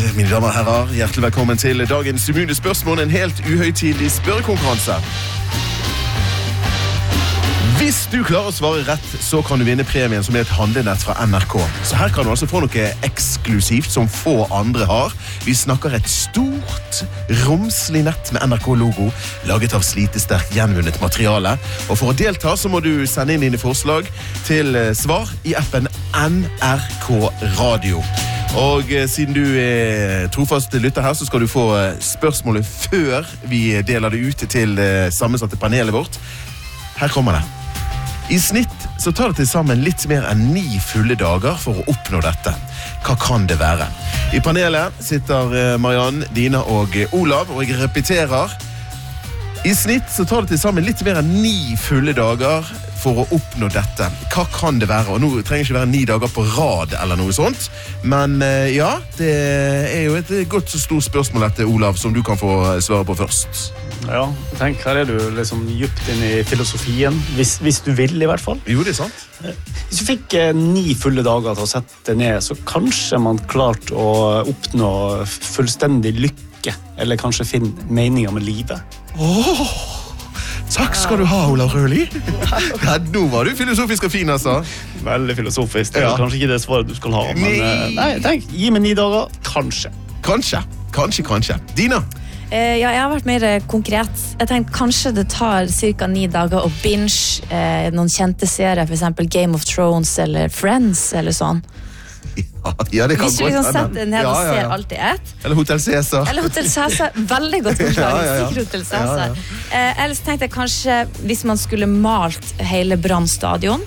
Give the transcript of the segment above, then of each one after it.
mine damer og herrer, hjertelig velkommen til dagens imune spørsmål, en helt uhøytidelig spørrekonkurranse. Hvis du klarer å svare rett, så kan du vinne premien som et handlenett fra NRK. Så her kan du altså få noe eksklusivt som få andre har. Vi snakker et stort, romslig nett med NRK-logo, laget av slitesterkt gjenvunnet materiale. Og for å delta så må du sende inn dine forslag til svar i appen NRK Radio. Og siden du trofast lytter her, så skal du få spørsmålet før vi deler det ut til sammensatte panelet vårt. Her kommer det. I snitt så tar det til sammen litt mer enn 9 fulle dager for å oppnå dette. Hva kan det være? I panelet sitter Mariann, Dina og Olav, og jeg repeterer. I snitt så tar det til sammen litt mer enn 9 fulle dager for å oppnå dette. Hva kan det være? Og nå trenger det ikke være 9 dager på rad eller noe sånt. Men ja, det er jo et godt og stort spørsmål dette, Olav, som du kan få svare på først. Ja, tenk, her er du liksom djupt inn i filosofien, hvis du vil i hvert fall. Jo, det er sant. Hvis du fikk 9 fulle dager til å sette ned, så kanskje man klarte å oppnå fullstendig lykke, eller kanskje finne meninger med livet. Takk skal du ha, Olav Røli. Ja, nå var du filosofisk og fin, altså. Veldig filosofisk, det er kanskje ikke det svaret du skal ha, men nei, tenk, gi meg 9 dager, kanskje. Kanskje. Dina? Ja, jeg har vært mer konkret. Jeg tenkte kanskje det tar cirka 9 dager å binge noen kjente serier, for eksempel Game of Thrones eller Friends eller sånn. Ja, det kan hvis du liksom setter ned og ser alt i ett. Eller Hotel Cæsar. Veldig godt forslag. Hotel Cæsar. Ellers tenkte jeg kanskje hvis man skulle malt hele Brann stadion,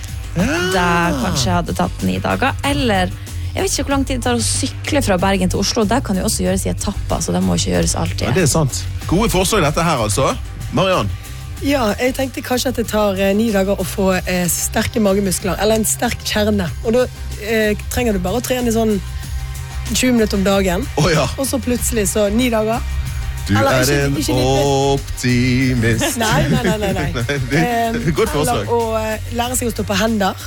der kanskje hadde tatt 9 dager, eller jeg vet ikke hvor lang tid det tar å sykle fra Bergen til Oslo. Der kan jo også gjøres i etapper, så det må ikke gjøres alltid. Ja, det er sant. Gode forslag dette her, altså. Mariann? Ja, jeg tenkte kanskje at det tar 9 dager å få sterke magemuskler, eller en sterk kjerne. Og da trenger du bare å trene i sånn 20 minutter om dagen. Og så plutselig så 9 dager. Du er en optimist. Nei. Det er et godt forslag. Eller å lære seg å stå på hender.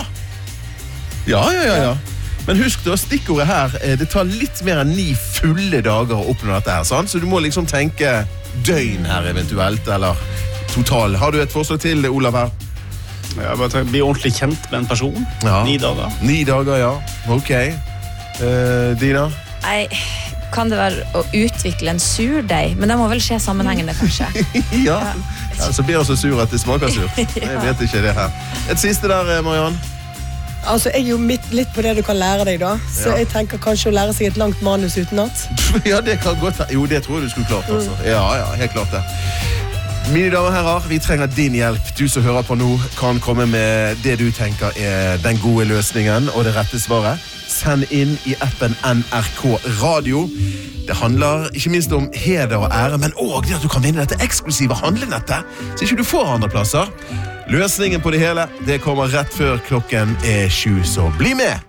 Ja. Men husk da, stikkordet her, det tar litt mer enn 9 fulle dager å oppnå dette her, sant? Så du må liksom tenke døgn her eventuelt, eller total. Har du et forslag til, Olav, her? Ja, bare bli ordentlig kjent med en person. 9 dager. 9 dager, ja. Ok. Dina? Nei, kan det være å utvikle en surdeig? Men det må vel skje sammenhengende, kanskje. Ja, så blir det så sur at det smaker surt. Jeg vet ikke det her. Et siste der, Mariann? Altså, jeg er jo litt på det du kan lære deg da. Så jeg tenker kanskje å lære seg et langt manus utenat. Ja, det kan godt være. Jo, det tror jeg du skulle klart, altså. Ja, helt klart det. Mine damer og herrer, vi trenger din hjelp. Du som hører på nå kan komme med det du tenker er den gode løsningen og det rette svaret. Send inn i appen NRK Radio. Det handler ikke minst om heder og ære, men også det at du kan vinne dette eksklusive handlenettet, så ikke du får andre plasser. Løsningen på det hele, det kommer rett før klokken er 7, så bli med!